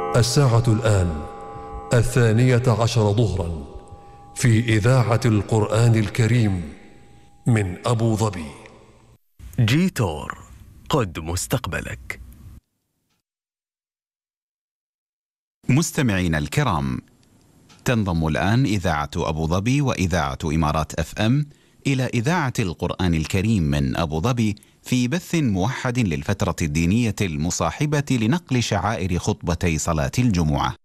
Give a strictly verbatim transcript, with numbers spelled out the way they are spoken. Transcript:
الساعة الآن الثانية عشر ظهرا في إذاعة القرآن الكريم من أبو ظبي. جيتور، قد مستقبلك. مستمعين الكرام، تنضم الآن إذاعة أبو ظبي وإذاعة إمارات أف أم إلى إذاعة القرآن الكريم من أبو ظبي في بث موحد للفترة الدينية المصاحبة لنقل شعائر خطبتي صلاة الجمعة.